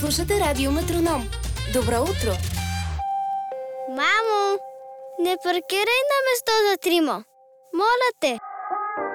Слушате Радио Метроном. Добро утро! Мамо, не паркирай на место за трима. Моля те!